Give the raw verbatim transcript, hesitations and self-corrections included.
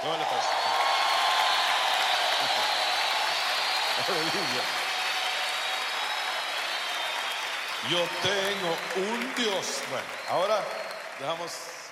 ¿Cómo le pasa? Aleluya. Yo tengo un Dios. Bueno, ahora dejamos